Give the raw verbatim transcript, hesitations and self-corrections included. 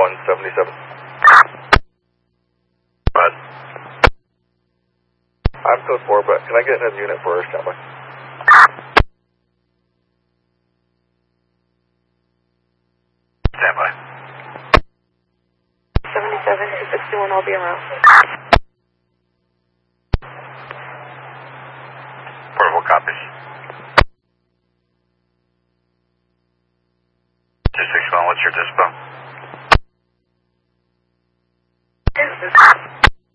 one seventy-seven. Bud. I'm code four, but can I get another unit for standby? Standby. seventy-seven to sixty-one, I'll be around. Portable copies. two six one, what's your dispo?